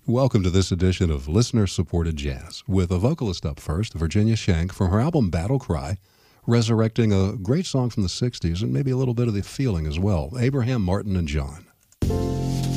Welcome to this edition of Listener-Supported Jazz, with a vocalist up first, Virginia Shank, from her album Battle Cry, resurrecting a great song from the 60s and maybe a little bit of the feeling as well, Abraham Martin and John.